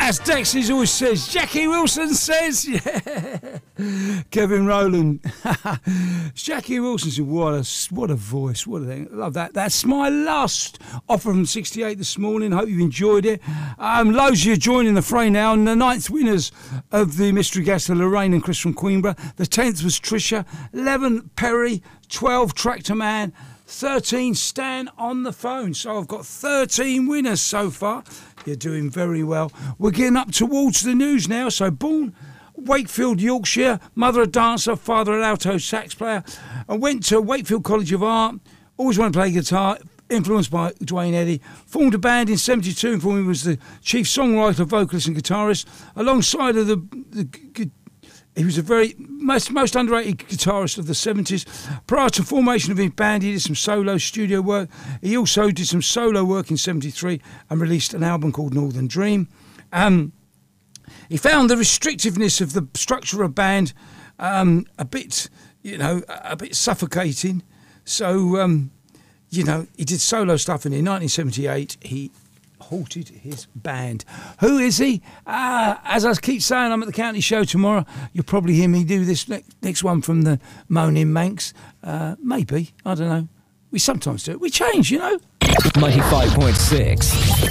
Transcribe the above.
As Dexys always says, Jackie Wilson says, yeah. Kevin Rowland. Jackie Wilson said, what a voice, what a thing. I love that. That's my last offer from 68 this morning. Hope you've enjoyed it. Loads of you joining the fray now. And the 9th winners of the Mystery Guest are Lorraine and Chris from Queenborough. The 10th was Trisha. 11, Perry. 12, Tractor Man. 13, Stan on the phone. So I've got 13 winners so far. You're doing very well. We're getting up towards the news now. So born Wakefield, Yorkshire, mother a dancer, father an alto sax player. I went to Wakefield College of Art. Always wanted to play guitar. Influenced by Dwayne Eddy. Formed a band in 72 and for me was the chief songwriter, vocalist and guitarist. Alongside of he was a very most underrated guitarist of the 70s. Prior to formation of his band, he did some solo studio work. He also did some solo work in 73 and released an album called Northern Dream. He found the restrictiveness of the structure of a band a bit suffocating. So, he did solo stuff, and in 1978 he halted his band. Who is he? As I keep saying, I'm at the county show tomorrow. You'll probably hear me do this next one from the Moaning Manx. Maybe, I don't know. We sometimes do it. We change, 95.6